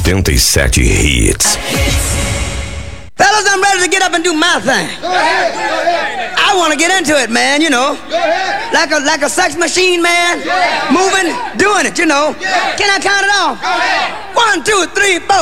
87 Hits. Fellas, I'm ready to get up and do my thing. Go ahead. I want to get into it, man, you know. Go ahead. Like a sex machine, man. Yeah. Moving, doing it, you know. Yeah. Can I count it off? Go ahead. 1, 2, 3, 4.